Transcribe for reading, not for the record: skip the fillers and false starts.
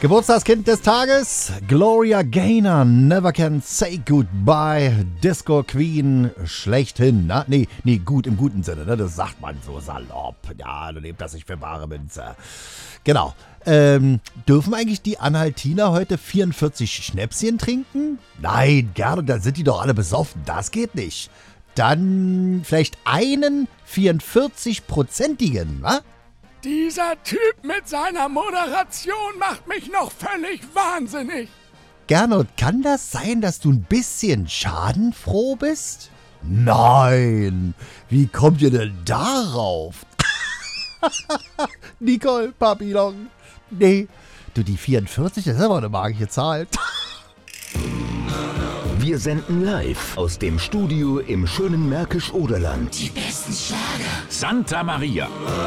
Geburtstagskind des Tages, Gloria Gaynor, Never Can Say Goodbye, Disco Queen schlechthin. Na? Nee, gut im guten Sinne, ne? Das sagt man so salopp. Ja, du nehmt das nicht für bare Münze. Genau. Dürfen eigentlich die Anhaltiner heute 44 Schnäpschen trinken? Nein, gerne, dann sind die doch alle besoffen. Das geht nicht. Dann vielleicht einen 44-prozentigen, wa? Dieser Typ mit seiner Moderation macht mich noch völlig wahnsinnig. Gernot, kann das sein, dass du ein bisschen schadenfroh bist? Nein, wie kommt ihr denn darauf? Nicole, Papillon. Nee, du, die 44, das ist aber eine magische Zahl. Wir senden live aus dem Studio im schönen Märkisch-Oderland. Die besten Schlager. Santa Maria.